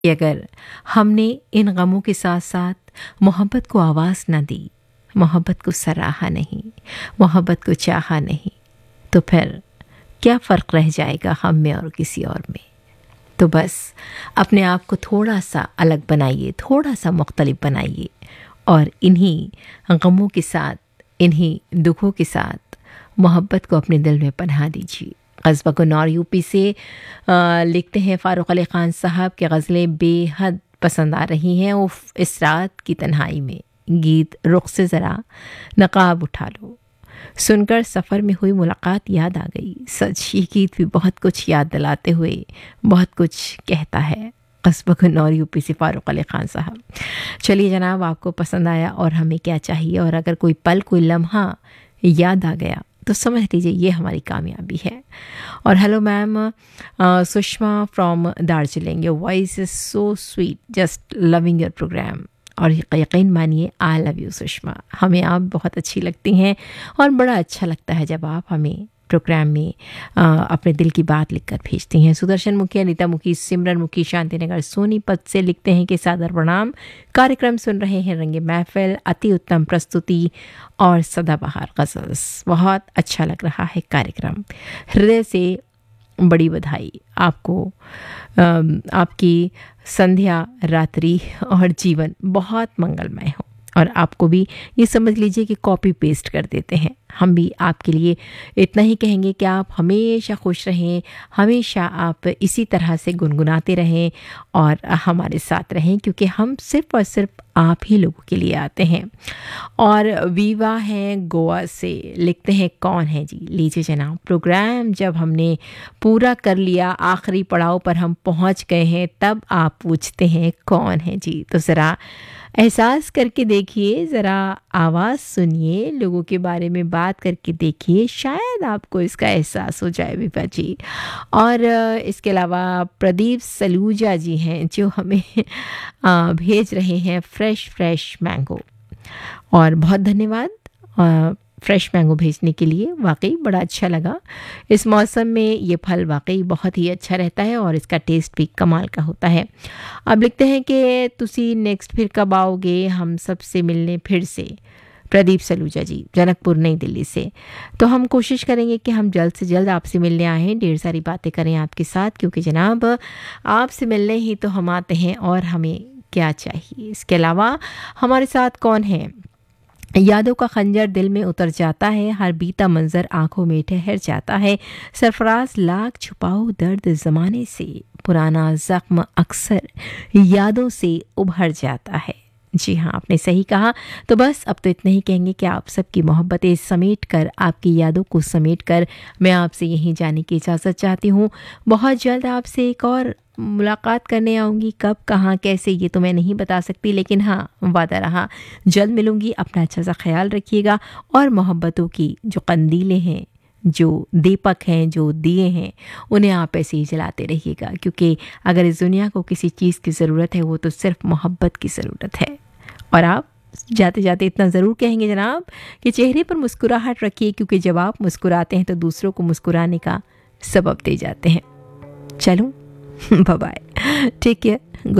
कि अगर हमने इन गमों के साथ साथ मोहब्बत को आवाज़ न दी, मोहब्बत को सराहा नहीं, मोहब्बत को चाहा नहीं, तो फिर क्या फ़र्क रह जाएगा हम में और किसी और में। तो बस अपने आप को थोड़ा सा अलग बनाइए, थोड़ा सा मुख्तलिफ बनाइए और इन्हीं गमों के साथ, इन्हीं दुखों के साथ मोहब्बत को अपने दिल में पनाह दीजिए। कस्बा गुन्नौर यूपी से लिखते हैं फ़ारूक अली ख़ान साहब की गज़लें बेहद पसंद आ रही हैं। उफ़ इस रात की तन्हाई में गीत रुख से ज़रा नकाब उठा लो, सुनकर सफ़र में हुई मुलाकात याद आ गई। सच ये गीत भी बहुत कुछ याद दिलाते हुए बहुत कुछ कहता है। कस्बा गुन्नौर यूपी से फ़ारूक अली ख़ान साहब। चलिए जनाब, आपको पसंद आया और हमें क्या चाहिए। और अगर कोई पल, कोई लम्हा याद आ गया तो समझ लीजिए ये हमारी कामयाबी है। और hello ma'am, Sushma from Darjeeling, your voice is so sweet, just loving your programme. और यकीन मानिए आई लव यू सुषमा, हमें आप बहुत अच्छी लगती हैं और बड़ा अच्छा लगता है जब आप हमें प्रोग्राम में अपने दिल की बात लिखकर भेजती हैं। सुदर्शन मुखी, अनीता मुखी, सिमरन मुखी शांतिनगर सोनीपत से लिखते हैं कि सादर प्रणाम, कार्यक्रम सुन रहे हैं रंगे महफिल, अति उत्तम प्रस्तुति और सदाबहार गज़ल्स, बहुत अच्छा लग रहा है कार्यक्रम, हृदय से बड़ी बधाई आपको। आपकी संध्या, रात्रि और जीवन बहुत मंगलमय हो। और आपको भी ये समझ लीजिए कि कॉपी पेस्ट कर देते हैं। हम भी आपके लिए इतना ही कहेंगे कि आप हमेशा खुश रहें, हमेशा आप इसी तरह से गुनगुनाते रहें और हमारे साथ रहें, क्योंकि हम सिर्फ़ और सिर्फ आप ही लोगों के लिए आते हैं। और वीवा हैं गोवा से, लिखते हैं कौन है जी। लीजिए जनाब, प्रोग्राम जब हमने पूरा कर लिया, आखिरी पड़ाव पर हम पहुंच गए हैं, तब आप पूछते हैं कौन है जी। तो ज़रा एहसास करके देखिए, ज़रा आवाज़ सुनिए, लोगों के बारे में बात करके देखिए, शायद आपको इसका एहसास हो जाए विभा जी। और इसके अलावा प्रदीप सलूजा जी हैं जो हमें भेज रहे हैं फ्रेश मैंगो। और बहुत धन्यवाद फ्रेश मैंगो भेजने के लिए, वाकई बड़ा अच्छा लगा। इस मौसम में ये फल वाकई बहुत ही अच्छा रहता है और इसका टेस्ट भी कमाल का होता है। अब लिखते हैं कि तुसी नेक्स्ट फिर कब आओगे हम सबसे मिलने फिर से। प्रदीप सलूजा जी, जनकपुर नई दिल्ली से। तो हम कोशिश करेंगे कि हम जल्द से जल्द आपसे मिलने आएँ, ढेर सारी बातें करें आपके साथ, क्योंकि जनाब आपसे मिलने ही तो हम आते हैं और हमें क्या चाहिए। इसके अलावा हमारे साथ कौन है। यादों का खंजर दिल में उतर जाता है, हर बीता मंजर आंखों में ठहर जाता है, सरफराज लाख छुपाओ दर्द ज़माने से, पुराना ज़ख्म अक्सर यादों से उभर जाता है। जी हाँ, आपने सही कहा। तो बस अब तो इतना ही कहेंगे कि आप सबकी मोहब्बतें समेट कर, आपकी यादों को समेट कर मैं आपसे यहीं जाने की इजाज़त चाहती हूँ। बहुत जल्द आपसे एक और मुलाकात करने आऊँगी, कब, कहाँ, कैसे ये तो मैं नहीं बता सकती, लेकिन हाँ वादा रहा जल्द मिलूँगी। अपना अच्छा सा ख्याल रखिएगा और मोहब्बतों की जो कंदीलें हैं, जो दीपक हैं, जो दिए हैं, उन्हें आप ऐसे ही जलाते रहिएगा, क्योंकि अगर इस दुनिया को किसी चीज़ की ज़रूरत है वो तो सिर्फ मोहब्बत की ज़रूरत है। और आप जाते जाते इतना ज़रूर कहेंगे जनाब कि चेहरे पर मुस्कुराहट रखिए, क्योंकि जब आप मुस्कुराते हैं तो दूसरों को मुस्कुराने का सबब दे जाते हैं। चलूँ, बाय बाय, टेक केयर।